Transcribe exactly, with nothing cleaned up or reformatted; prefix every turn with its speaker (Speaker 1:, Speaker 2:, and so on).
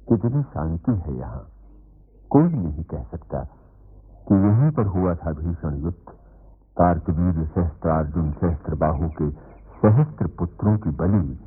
Speaker 1: कितनी शांति है यहाँ। कोई नहीं कह सकता कि यहीं पर हुआ था भीषण युद्ध। कार्तवीर्य सहस्त्रार्जुन सहस्त्र बाहु के सहस्त्र पुत्रों की बलि